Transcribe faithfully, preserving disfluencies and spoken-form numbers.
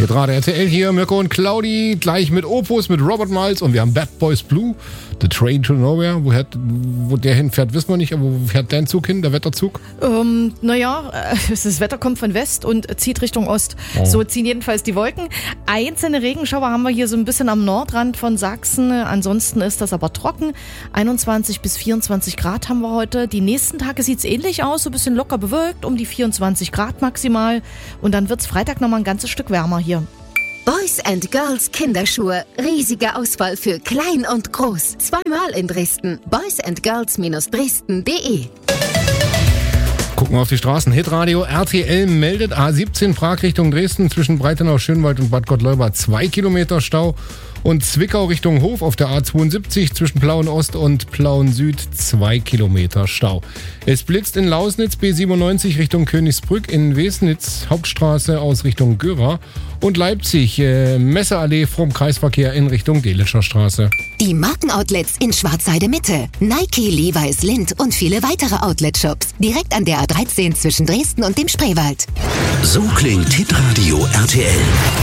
Hitradio R T L hier, Mirko und Claudi, gleich mit Opus, mit Robert Miles und wir haben Bad Boys Blue, The Train to Nowhere. Woher, wo der hinfährt, wissen wir nicht, aber wo fährt dein Zug hin, der Wetterzug? Ähm, naja, das Wetter kommt von West und zieht Richtung Ost. Oh. So ziehen jedenfalls die Wolken. Einzelne Regenschauer haben wir hier so ein bisschen am Nordrand von Sachsen. Ansonsten ist das aber trocken. einundzwanzig bis vierundzwanzig Grad haben wir heute. Die nächsten Tage sieht es ähnlich aus, so ein bisschen locker bewölkt, um die vierundzwanzig Grad maximal. Und dann wird es Freitag nochmal ein ganzes Stück wärmer hier. Boys and Girls Kinderschuhe. Riesige Auswahl für klein und groß. Zweimal in Dresden. boys and girls Bindestrich dresden punkt de. Gucken wir auf die Straßen. Hitradio R T L meldet A siebzehn Prag Richtung Dresden zwischen Breitenau, Schönwald und Bad Gottleuba zwei Kilometer Stau. Und Zwickau Richtung Hof auf der A zweiundsiebzig zwischen Plauen Ost und Plauen Süd zwei Kilometer Stau. Es blitzt in Lausnitz B siebenundneunzig Richtung Königsbrück, in Wesnitz Hauptstraße aus Richtung Göra und Leipzig äh, Messeallee vom Kreisverkehr in Richtung Delitscher Straße. Die Markenoutlets in Schwarzheide Mitte. Nike, Levi's, Lindt und viele weitere Outlet-Shops. Direkt an der A dreizehn zwischen Dresden und dem Spreewald. So klingt Hitradio R T L.